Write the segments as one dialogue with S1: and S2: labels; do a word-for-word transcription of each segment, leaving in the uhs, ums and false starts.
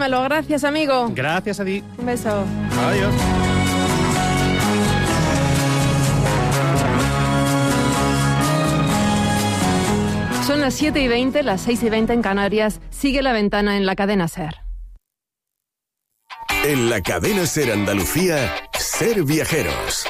S1: Carmelo. Gracias, amigo.
S2: Gracias a ti.
S1: Un beso.
S2: Adiós.
S1: Son las siete y veinte, las seis y veinte en Canarias. Sigue La Ventana en la cadena SER.
S3: En la cadena SER Andalucía, Ser Viajeros.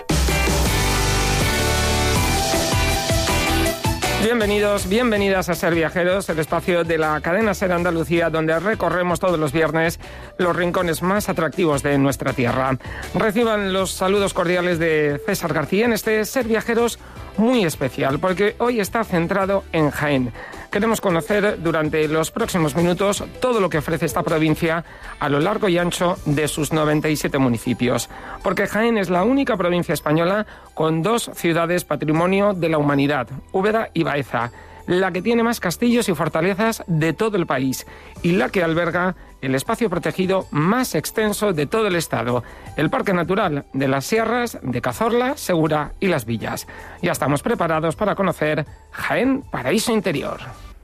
S4: Bienvenidos, bienvenidas a Ser Viajeros, el espacio de la cadena SER Andalucía, donde recorremos todos los viernes los rincones más atractivos de nuestra tierra. Reciban los saludos cordiales de César García en este Ser Viajeros muy especial, porque hoy está centrado en Jaén. Queremos conocer durante los próximos minutos todo lo que ofrece esta provincia a lo largo y ancho de sus noventa y siete municipios, porque Jaén es la única provincia española con dos ciudades patrimonio de la humanidad, Úbeda y Baeza, la que tiene más castillos y fortalezas de todo el país y la que alberga el espacio protegido más extenso de todo el estado, el Parque Natural de las Sierras de Cazorla, Segura y Las Villas. Ya estamos preparados para conocer Jaén Paraíso Interior.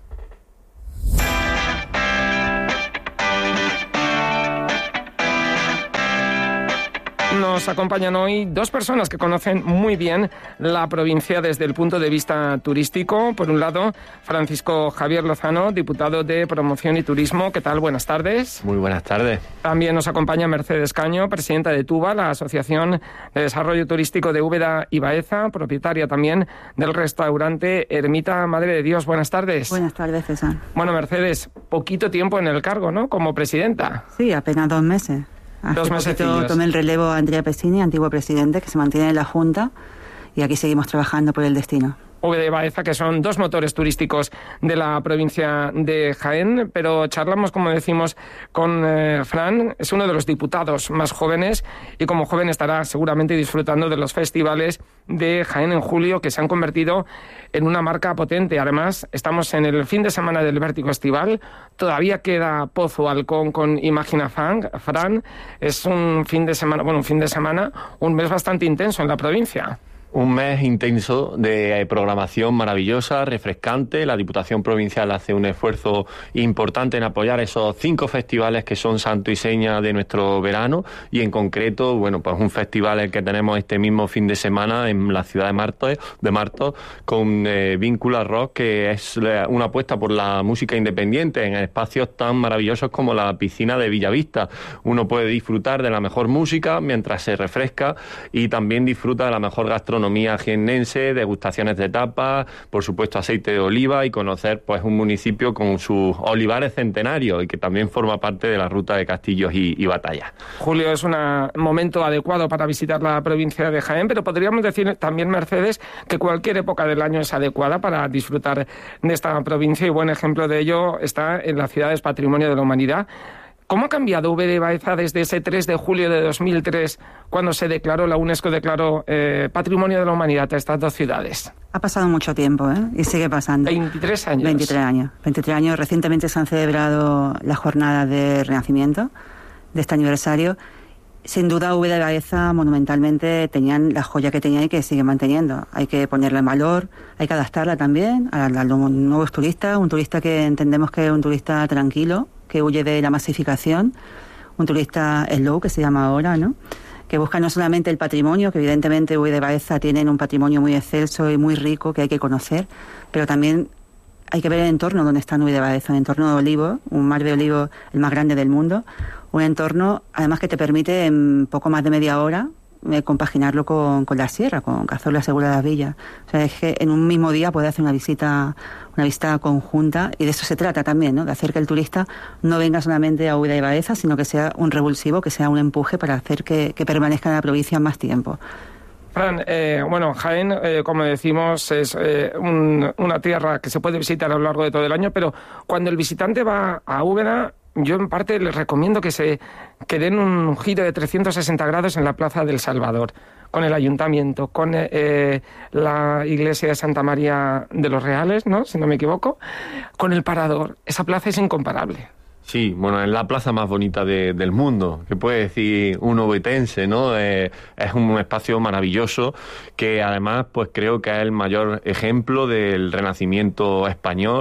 S4: Nos acompañan hoy dos personas que conocen muy bien la provincia desde el punto de vista turístico. Por un lado, Francisco Javier Lozano, diputado de Promoción y Turismo. ¿Qué tal? Buenas tardes.
S5: Muy buenas tardes.
S4: También nos acompaña Mercedes Caño, presidenta de TUBA, la Asociación de Desarrollo Turístico de Úbeda y Baeza, propietaria también del restaurante Ermita Madre de Dios. Buenas tardes.
S6: Buenas tardes, César.
S4: Bueno, Mercedes, poquito tiempo en el cargo, ¿no?, como presidenta.
S6: Sí, apenas dos meses. Hace
S4: Dos
S6: poquito tomé el relevo a Andrea Pesini, antiguo presidente, que se mantiene en la Junta, y aquí seguimos trabajando por el destino.
S4: Úbeda y Baeza, que son dos motores turísticos de la provincia de Jaén, pero charlamos, como decimos, con eh, Fran. Es uno de los diputados más jóvenes y como joven estará seguramente disfrutando de los festivales de Jaén en julio, que se han convertido en una marca potente. Además, estamos en el fin de semana del Vértigo Estival. Todavía queda Pozo Halcón con Imagina Fran. Fran, es un fin de semana, bueno, un fin de semana, un mes bastante intenso en la provincia.
S5: Un mes intenso de programación maravillosa, refrescante. La Diputación Provincial hace un esfuerzo importante en apoyar esos cinco festivales que son santo y seña de nuestro verano, y en concreto, bueno, pues un festival el que tenemos este mismo fin de semana en la ciudad de Martos, de Martos con eh, Víncula Rock, que es una apuesta por la música independiente en espacios tan maravillosos como la piscina de Villavista. Uno puede disfrutar de la mejor música mientras se refresca y también disfruta de la mejor gastronomía jiennense, degustaciones de tapas, por supuesto aceite de oliva, y conocer pues un municipio con sus olivares centenarios y que también forma parte de la ruta de castillos y, y batallas.
S4: Julio es un momento adecuado para visitar la provincia de Jaén, pero podríamos decir también, Mercedes, que cualquier época del año es adecuada para disfrutar de esta provincia, y buen ejemplo de ello está en las ciudades Patrimonio de la Humanidad. ¿Cómo ha cambiado Úbeda y Baeza desde ese tres de julio de dos mil tres, cuando se declaró, la UNESCO declaró eh, Patrimonio de la Humanidad a estas dos ciudades?
S6: Ha pasado mucho tiempo, ¿eh? Y sigue pasando.
S4: veintitrés años.
S6: veintitrés años. veintitrés años. Recientemente se han celebrado las jornadas de Renacimiento de este aniversario. Sin duda, Úbeda y Baeza monumentalmente tenían la joya que tenían y que siguen manteniendo. Hay que ponerla en valor, hay que adaptarla también a, a los nuevos turistas, un turista que entendemos que es un turista tranquilo, que huye de la masificación, un turista slow, que se llama ahora, ¿no?, que busca no solamente el patrimonio, que evidentemente Úbeda y Baeza tienen un patrimonio muy excelso y muy rico que hay que conocer, pero también hay que ver el entorno donde está Úbeda y Baeza, un entorno de olivos, un mar de olivos el más grande del mundo, un entorno además que te permite en poco más de media hora eh, compaginarlo con, con la sierra, con Cazorla, Segura de las Villas. O sea, es que en un mismo día puedes hacer una visita una visita conjunta, y de eso se trata también, ¿no?, de hacer que el turista no venga solamente a Úbeda y Baeza, sino que sea un revulsivo, que sea un empuje para hacer que, que permanezca en la provincia más tiempo.
S4: Fran, eh, bueno, Jaén, eh, como decimos, es eh, un, una tierra que se puede visitar a lo largo de todo el año, pero cuando el visitante va a Úbeda, yo en parte les recomiendo que se que den un giro de trescientos sesenta grados en la Plaza del Salvador, con el Ayuntamiento, con eh, la iglesia de Santa María de los Reales, ¿no?, si no me equivoco, con el Parador. Esa plaza es incomparable.
S5: Sí, bueno, es la plaza más bonita de, del mundo, que puede decir un obetense, ¿no? Eh, es un espacio maravilloso que además pues creo que es el mayor ejemplo del Renacimiento español,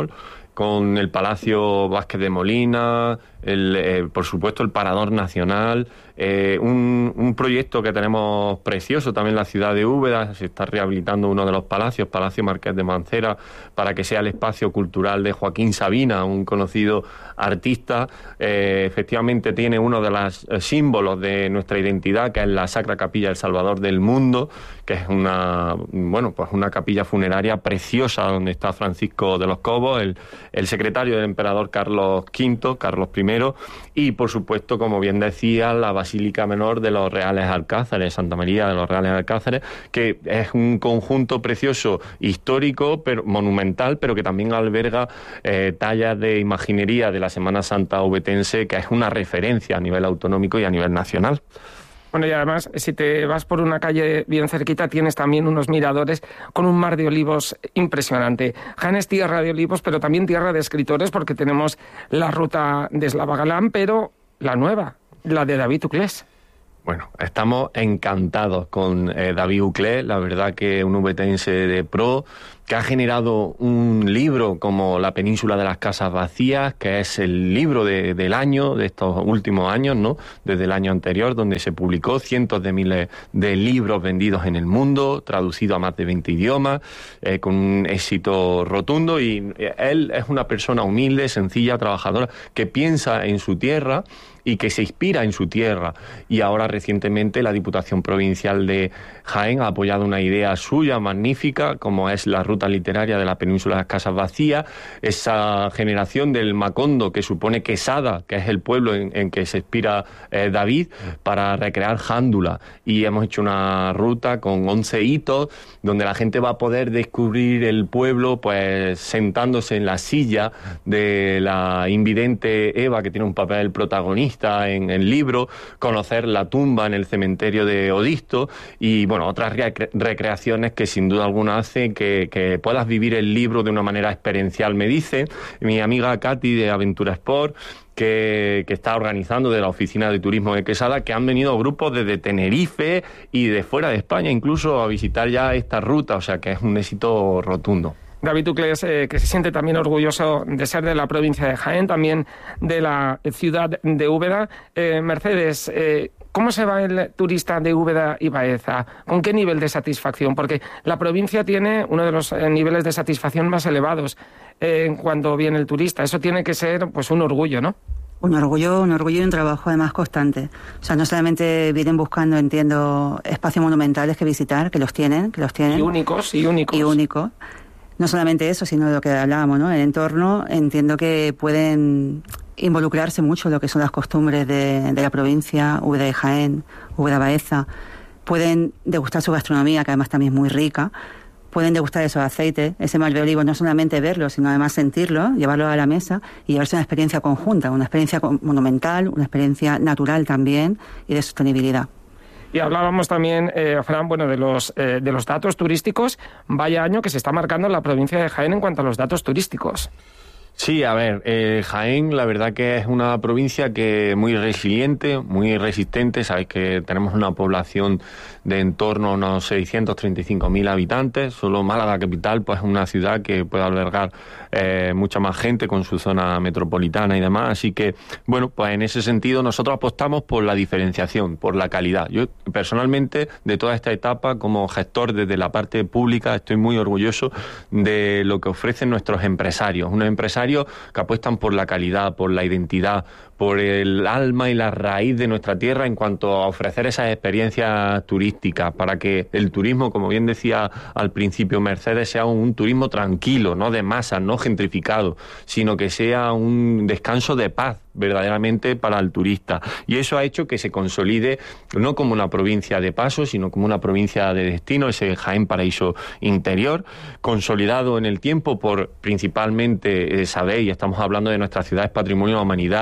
S5: con el Palacio Vázquez de Molina, el, eh, por supuesto el Parador Nacional, eh, un, un proyecto que tenemos precioso también en la ciudad de Úbeda. Se está rehabilitando uno de los palacios, Palacio Marqués de Mancera, para que sea el espacio cultural de Joaquín Sabina, un conocido artista. Eh, efectivamente tiene uno de los eh, símbolos de nuestra identidad, que es la Sacra Capilla del Salvador del Mundo, que es una, bueno, pues una capilla funeraria preciosa donde está Francisco de los Cobos, el, el secretario del emperador Carlos quinto, Carlos primero, y por supuesto, como bien decía, la Basílica Menor de los Reales Alcázares, Santa María de los Reales Alcázares, que es un conjunto precioso, histórico, pero monumental, pero que también alberga eh, tallas de imaginería de la Semana Santa ubetense, que es una referencia a nivel autonómico y a nivel nacional.
S4: Bueno, y además, si te vas por una calle bien cerquita, tienes también unos miradores con un mar de olivos impresionante. Jaén es tierra de olivos, pero también tierra de escritores, porque tenemos la ruta de Slava Galán, pero la nueva, la de David Uclés.
S5: Bueno, estamos encantados con eh, David Uclés, la verdad que un ubetense de pro, que ha generado un libro como La Península de las Casas Vacías, que es el libro de, del año, de estos últimos años, ¿no? Desde el año anterior, donde se publicó cientos de miles de libros vendidos en el mundo, traducido a más de veinte idiomas, eh, con un éxito rotundo. Y eh, él es una persona humilde, sencilla, trabajadora, que piensa en su tierra y que se inspira en su tierra. Y ahora recientemente la Diputación Provincial de Jaén ha apoyado una idea suya magnífica, como es la ruta literaria de la Península de las Casas Vacías, esa generación del Macondo que supone Quesada, que es el pueblo en, en que se inspira eh, David, para recrear Jándula. Y hemos hecho una ruta con once hitos, donde la gente va a poder descubrir el pueblo pues sentándose en la silla de la invidente Eva, que tiene un papel protagonista en el libro, conocer la tumba en el cementerio de Odisto y bueno, otras recre- recreaciones que sin duda alguna hacen que, que puedas vivir el libro de una manera experiencial. Me dice mi amiga Katy de Aventura Sport, que, que está organizando de la Oficina de Turismo de Quesada, que han venido grupos desde Tenerife y de fuera de España incluso a visitar ya esta ruta, o sea que es un éxito rotundo.
S4: David Uclés, eh, que se siente también orgulloso de ser de la provincia de Jaén, también de la ciudad de Úbeda. Eh, Mercedes, eh, ¿cómo se va el turista de Úbeda y Baeza? ¿Con qué nivel de satisfacción? Porque la provincia tiene uno de los eh, niveles de satisfacción más elevados eh, cuando viene el turista. Eso tiene que ser pues un orgullo, ¿no?
S6: Un orgullo, un orgullo y un trabajo además constante. O sea, no solamente vienen buscando, entiendo, espacios monumentales que visitar, que los tienen, que los tienen.
S4: Y únicos, y únicos.
S6: Y únicos. No solamente eso, sino de lo que hablábamos, ¿no? El entorno, entiendo que pueden involucrarse mucho en lo que son las costumbres de, de la provincia, Úbeda de Jaén, Úbeda Baeza. Pueden degustar su gastronomía, que además también es muy rica. Pueden degustar esos aceites, ese mar de olivos, no solamente verlo, sino además sentirlo, llevarlo a la mesa y llevarse una experiencia conjunta, una experiencia monumental, una experiencia natural también y de sostenibilidad.
S4: Y hablábamos también, eh, Fran, bueno, de los eh, de los datos turísticos. Vaya año que se está marcando en la provincia de Jaén en cuanto a los datos turísticos.
S5: Sí, a ver, eh, Jaén la verdad que es una provincia que muy resiliente, muy resistente. Sabéis que tenemos una población de en torno a unos seiscientos treinta y cinco mil habitantes. Solo Málaga capital pues es una ciudad que puede albergar eh, mucha más gente con su zona metropolitana y demás. Así que, bueno, pues en ese sentido nosotros apostamos por la diferenciación, por la calidad. Yo personalmente de toda esta etapa como gestor desde la parte pública estoy muy orgulloso de lo que ofrecen nuestros empresarios. Unos empresarios que apuestan por la calidad, por la identidad, por el alma y la raíz de nuestra tierra en cuanto a ofrecer esas experiencias turísticas para que el turismo, como bien decía al principio Mercedes, sea un turismo tranquilo, no de masas, no gentrificado, sino que sea un descanso de paz verdaderamente para el turista. Y eso ha hecho que se consolide no como una provincia de paso, sino como una provincia de destino, ese Jaén Paraíso Interior, consolidado en el tiempo por principalmente, eh, sabéis, estamos hablando de nuestras ciudades patrimonio de la humanidad,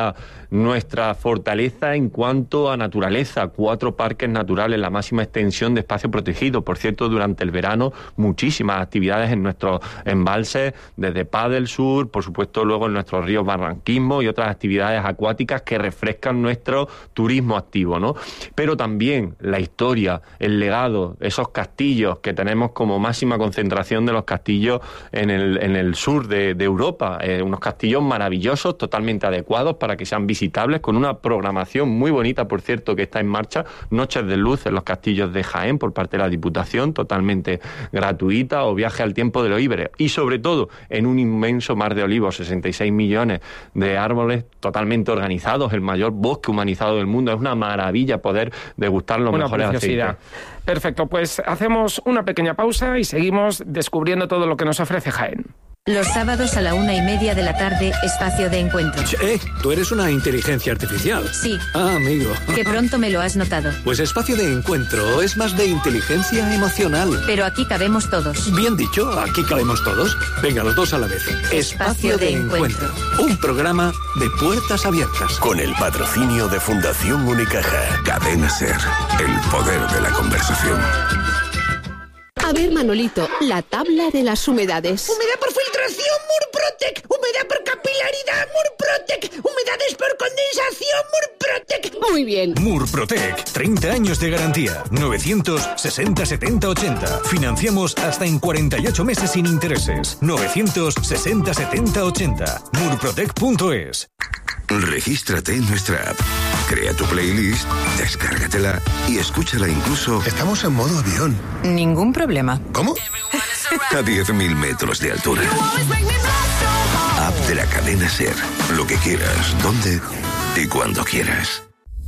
S5: nuestra fortaleza en cuanto a naturaleza, cuatro parques naturales, la máxima extensión de espacio protegido. Por cierto, durante el verano, muchísimas actividades en nuestros embalses, desde Paddle Sur, por supuesto luego en nuestros ríos barranquismo y otras actividades acuáticas que refrescan nuestro turismo activo, ¿no? Pero también la historia, el legado, esos castillos que tenemos como máxima concentración de los castillos en el, en el sur de, de Europa, eh, unos castillos maravillosos, totalmente adecuados para que sean visitables, con una programación muy bonita, por cierto, que está en marcha, Noches de Luz en los castillos de Jaén por parte de la Diputación, totalmente gratuita, o Viaje al Tiempo de los Íberes, y sobre todo en un inmenso mar de olivos, sesenta y seis millones de árboles totalmente organizados, el mayor bosque humanizado del mundo. Es una maravilla poder degustar los
S4: una
S5: mejores
S4: preciosidad.
S5: aceites.
S4: Perfecto, pues hacemos una pequeña pausa y seguimos descubriendo todo lo que nos ofrece Jaén.
S2: Los sábados a la una y media de la tarde, espacio de encuentro.
S7: Eh, tú eres una inteligencia artificial.
S2: Sí.
S7: Ah, amigo.
S2: Que pronto me lo has notado.
S7: Pues espacio de encuentro es más de inteligencia emocional.
S2: Pero aquí cabemos todos.
S7: Bien dicho, aquí cabemos todos. Venga, los dos a la vez. Espacio, espacio de, de encuentro. encuentro. Un programa de puertas abiertas.
S3: Con el patrocinio de Fundación Unicaja. Cadena Ser. El poder de la conversación.
S8: A ver, Manolito, la tabla de las humedades.
S9: Humedad por filtración, Murprotec. Humedad por capilaridad, Murprotec. Humedades por condensación, Murprotec.
S8: Muy bien.
S10: Murprotec, treinta años de garantía. novecientos sesenta setenta ochenta. Financiamos hasta en cuarenta y ocho meses sin intereses. novecientos sesenta setenta ochenta. murprotec punto es.
S3: Regístrate en nuestra app. Crea tu playlist, descárgatela y escúchala incluso...
S11: Estamos en modo avión.
S12: Ningún problema.
S11: ¿Cómo?
S3: A diez mil metros de altura. App de la cadena Ser. Lo que quieras, donde y cuando quieras.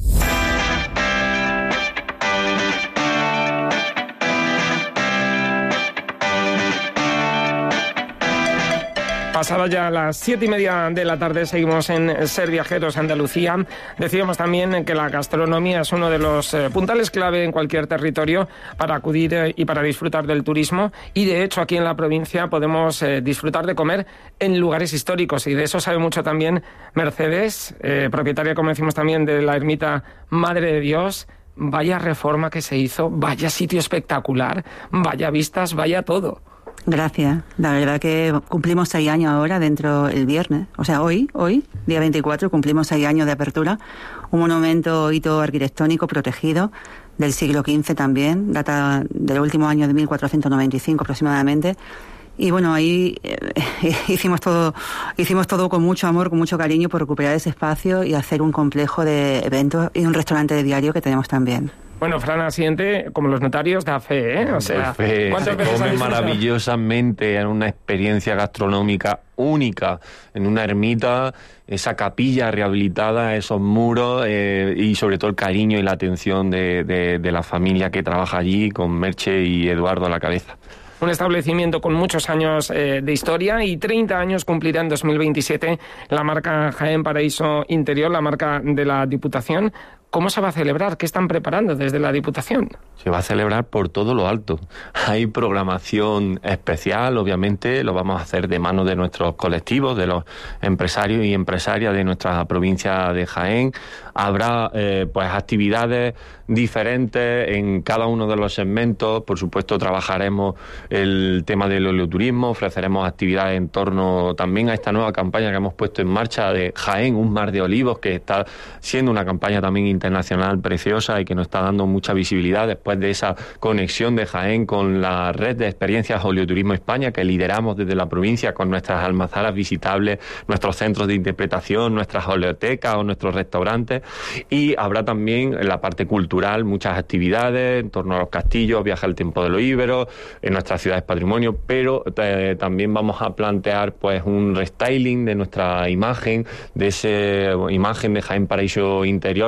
S4: Pasada ya las siete y media de la tarde, seguimos en Ser Viajeros Andalucía. Decíamos también que la gastronomía es uno de los eh, puntales clave en cualquier territorio para acudir eh, y para disfrutar del turismo. Y de hecho aquí en la provincia podemos eh, disfrutar de comer en lugares históricos. Y de eso sabe mucho también Mercedes, eh, propietaria, como decimos también, de la ermita Madre de Dios. Vaya reforma que se hizo, vaya sitio espectacular, vaya vistas, vaya todo.
S6: Gracias. La verdad que cumplimos seis años ahora, dentro el viernes. O sea, hoy, hoy, día veinticuatro, cumplimos seis años de apertura. Un monumento hito arquitectónico protegido del siglo quince también, data del último año de mil cuatrocientos noventa y cinco aproximadamente. Y bueno, ahí eh, hicimos todo, hicimos todo con mucho amor, con mucho cariño por recuperar ese espacio y hacer un complejo de eventos y un restaurante de diario que tenemos también.
S4: Bueno, Fran Asiente, como los notarios, da fe, ¿eh? O sea,
S5: pues fe,
S4: ¿cuántas
S5: se
S4: veces
S5: come
S4: habéis
S5: maravillosamente, en una experiencia gastronómica única, en una ermita, esa capilla rehabilitada, esos muros eh, y sobre todo el cariño y la atención de, de, de la familia que trabaja allí, con Merche y Eduardo a la cabeza?
S4: Un establecimiento con muchos años eh, de historia y treinta años cumplirá en dos mil veintisiete la marca Jaén Paraíso Interior, la marca de la Diputación. ¿Cómo se va a celebrar? ¿Qué están preparando desde la Diputación?
S5: Se va a celebrar por todo lo alto. Hay programación especial, obviamente, lo vamos a hacer de mano de nuestros colectivos, de los empresarios y empresarias de nuestra provincia de Jaén. Habrá eh, pues actividades diferentes en cada uno de los segmentos. Por supuesto, trabajaremos el tema del oleoturismo, ofreceremos actividades en torno también a esta nueva campaña que hemos puesto en marcha de Jaén, un mar de olivos, que está siendo una campaña también internacional preciosa y que nos está dando mucha visibilidad después de esa conexión de Jaén con la red de experiencias Oleoturismo España que lideramos desde la provincia con nuestras almazaras visitables, nuestros centros de interpretación, nuestras oleotecas o nuestros restaurantes. Y habrá también en la parte cultural muchas actividades en torno a los castillos, Viaje al Tiempo de los Íberos, en nuestras ciudades patrimonio, pero eh, también vamos a plantear pues un restyling de nuestra imagen, de esa imagen de Jaén Paraíso Interior para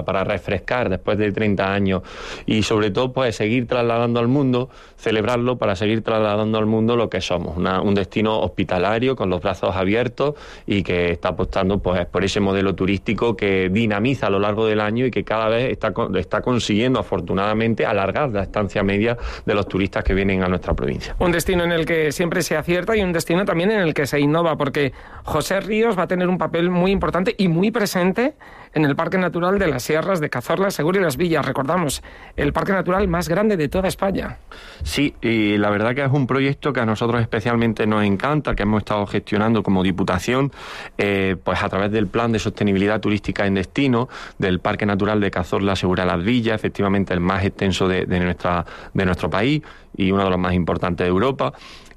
S5: para, para refrescar después de treinta años y sobre todo pues seguir trasladando al mundo, celebrarlo para seguir trasladando al mundo lo que somos, una, un destino hospitalario con los brazos abiertos y que está apostando pues por ese modelo turístico que dinamiza a lo largo del año y que cada vez está, está consiguiendo afortunadamente alargar la estancia media de los turistas que vienen a nuestra provincia.
S4: Un destino en el que siempre se acierta y un destino también en el que se innova, porque José Ríos va a tener un papel muy importante y muy presente en el Parque Natural de las Sierras de Cazorla, Segura y Las Villas. Recordamos, el parque natural más grande de toda España.
S5: Sí, y la verdad que es un proyecto que a nosotros especialmente nos encanta, que hemos estado gestionando como Diputación, eh, pues a través del Plan de Sostenibilidad Turística en Destino, del Parque Natural de Cazorla, Segura y Las Villas, efectivamente el más extenso de, de, nuestra, de nuestro país y uno de los más importantes de Europa.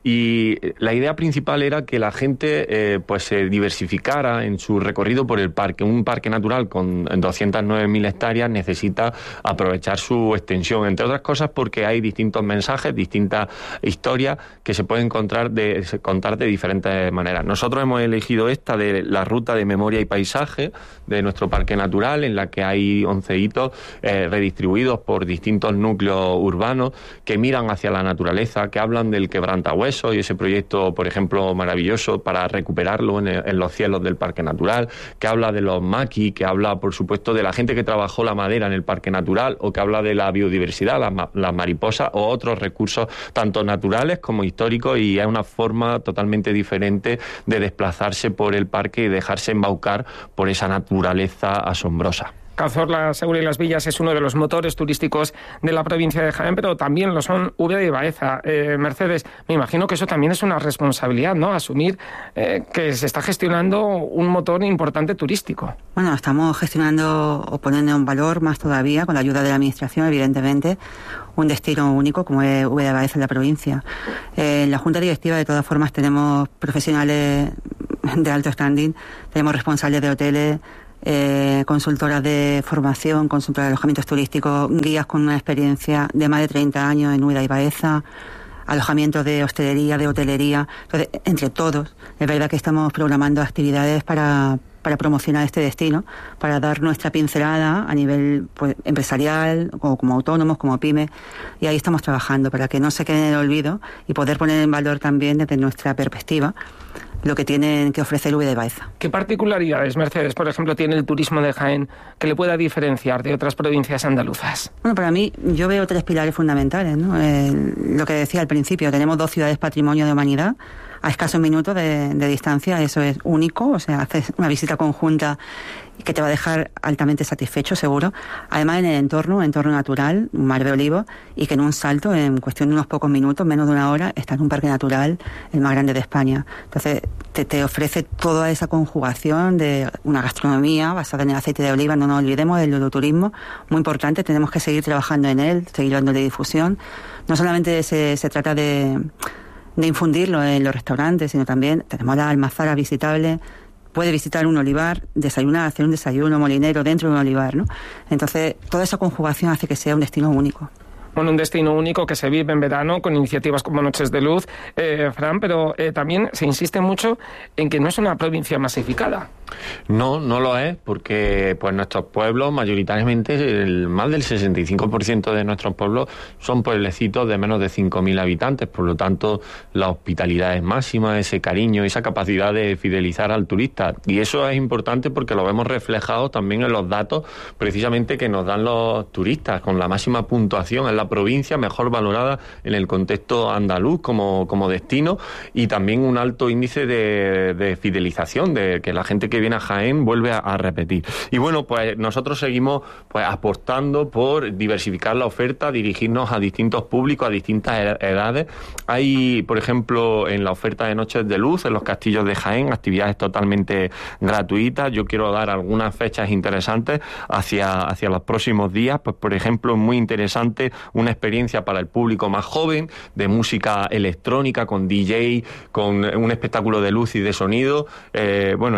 S5: Y la idea principal era que la gente eh, pues se diversificara en su recorrido por el parque. Un parque natural con doscientas nueve mil hectáreas necesita aprovechar su extensión, entre otras cosas porque hay distintos mensajes, distintas historias que se pueden encontrar de, contar de diferentes maneras. Nosotros hemos elegido esta de la ruta de memoria y paisaje de nuestro parque natural, en la que hay once hitos eh, redistribuidos por distintos núcleos urbanos que miran hacia la naturaleza, que hablan del quebrantahuesos y ese proyecto, por ejemplo, maravilloso para recuperarlo en, el, en los cielos del Parque Natural, que habla de los maquis, que habla, por supuesto, de la gente que trabajó la madera en el Parque Natural, o que habla de la biodiversidad, las, las mariposas o otros recursos, tanto naturales como históricos, y es una forma totalmente diferente de desplazarse por el parque y dejarse embaucar por esa naturaleza asombrosa.
S4: Cazorla, Segura y Las Villas es uno de los motores turísticos de la provincia de Jaén, pero también lo son Úbeda y Baeza. Eh, Mercedes, me imagino que eso también es una responsabilidad, ¿no? Asumir eh, que se está gestionando un motor importante turístico.
S6: Bueno, estamos gestionando o poniendo en valor más todavía, con la ayuda de la Administración, evidentemente, un destino único como es Úbeda y Baeza en la provincia. Eh, en la Junta Directiva, de todas formas, tenemos profesionales de alto standing, tenemos responsables de hoteles, Eh, consultoras de formación, consultoras de alojamientos turísticos, guías con una experiencia de más de treinta años en Úbeda y Baeza, alojamientos de hostelería, de hotelería. Entonces, entre todos, es verdad que estamos programando actividades para, para promocionar este destino, para dar nuestra pincelada a nivel pues, empresarial, o como autónomos, como pymes, y ahí estamos trabajando para que no se quede en el olvido y poder poner en valor también desde nuestra perspectiva lo que tienen que ofrecer Úbeda y Baeza.
S4: ¿Qué particularidades, Mercedes, por ejemplo, tiene el turismo de Jaén que le pueda diferenciar de otras provincias andaluzas?
S6: Bueno, para mí yo veo tres pilares fundamentales, ¿no? Eh, lo que decía al principio, tenemos dos ciudades patrimonio de humanidad a escasos minutos de, de distancia, eso es único, o sea, haces una visita conjunta que te va a dejar altamente satisfecho, seguro. Además, en el entorno, entorno natural, un mar de olivos, y que en un salto, en cuestión de unos pocos minutos, menos de una hora, está en un parque natural, el más grande de España. Entonces, te, te ofrece toda esa conjugación de una gastronomía basada en el aceite de oliva. No nos olvidemos del enoturismo, muy importante, tenemos que seguir trabajando en él, seguir dándole difusión. No solamente se, se trata de, de infundirlo en los restaurantes, sino también tenemos las almazaras visitables. Puede visitar un olivar, desayunar, hacer un desayuno molinero dentro de un olivar, ¿no? Entonces, toda esa conjugación hace que sea un destino único.
S4: Bueno, un destino único que se vive en verano con iniciativas como Noches de Luz, eh, Fran, pero eh, también se insiste mucho en que no es una provincia masificada.
S5: No, no lo es, porque pues nuestros pueblos, mayoritariamente, el, más del sesenta y cinco por ciento de nuestros pueblos son pueblecitos de menos de cinco mil habitantes, por lo tanto, la hospitalidad es máxima, ese cariño, esa capacidad de fidelizar al turista, y eso es importante porque lo vemos reflejado también en los datos, precisamente que nos dan los turistas, con la máxima puntuación, es la provincia mejor valorada en el contexto andaluz como, como destino, y también un alto índice de, de fidelización, de que la gente que viene a Jaén vuelve a, a repetir. Y bueno, pues nosotros seguimos pues apostando por diversificar la oferta, dirigirnos a distintos públicos, a distintas edades. Hay, por ejemplo, en la oferta de Noches de Luz, en los castillos de Jaén, actividades totalmente gratuitas. Yo quiero dar algunas fechas interesantes hacia, hacia los próximos días. Pues, por ejemplo, muy interesante una experiencia para el público más joven de música electrónica con D J, con un espectáculo de luz y de sonido. Eh, bueno, es perfecto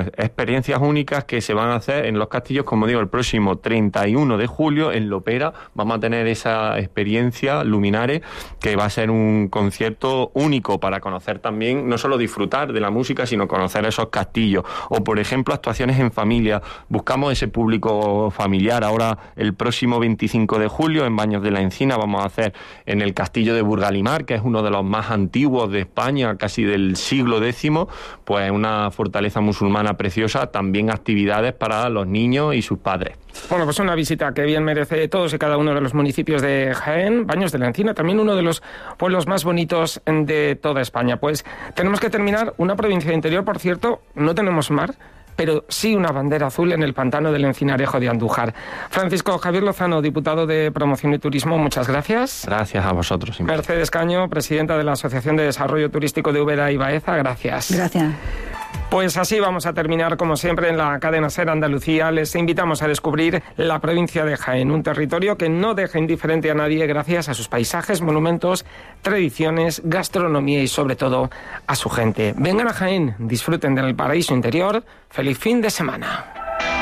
S5: experiencias únicas que se van a hacer en los castillos, como digo, el próximo treinta y uno de julio en Lopera. Vamos a tener esa experiencia Luminares, que va a ser un concierto único para conocer también, no solo disfrutar de la música, sino conocer esos castillos. O, por ejemplo, actuaciones en familia. Buscamos ese público familiar. Ahora, el próximo veinticinco de julio, en Baños de la Encina, vamos a hacer en el castillo de Burgalimar, que es uno de los más antiguos de España, casi del siglo décimo, pues una fortaleza musulmana preciosa, también actividades para los niños y sus padres.
S4: Bueno, pues una visita que bien merece todos y cada uno de los municipios de Jaén. Baños de la Encina, también uno de los pueblos más bonitos de toda España. Pues tenemos que terminar. Una provincia de interior, por cierto, no tenemos mar, pero sí una bandera azul en el pantano del Encinarejo de Andújar. Francisco Javier Lozano, diputado de Promoción y Turismo, muchas gracias.
S5: Gracias a vosotros.
S4: Mercedes Caño, presidenta de la Asociación de Desarrollo Turístico de Úbeda y Baeza, gracias.
S6: Gracias.
S4: Pues así vamos a terminar, como siempre, en la cadena SER Andalucía. Les invitamos a descubrir la provincia de Jaén, un territorio que no deja indiferente a nadie gracias a sus paisajes, monumentos, tradiciones, gastronomía y, sobre todo, a su gente. Vengan a Jaén, disfruten del paraíso interior. ¡Feliz fin de semana!